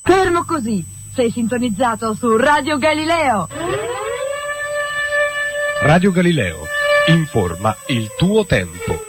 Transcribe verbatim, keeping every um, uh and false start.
Fermo così, sei sintonizzato su Radio Galileo. Radio Galileo, informa il tuo tempo.